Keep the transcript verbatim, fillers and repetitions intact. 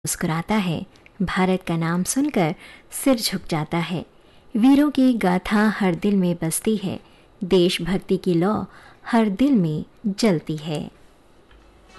मुस्कुराता है, भारत का नाम सुनकर सिर झुक जाता है। वीरों की गाथा हर दिल में बसती है, देशभक्ति की लौ हर दिल में जलती है।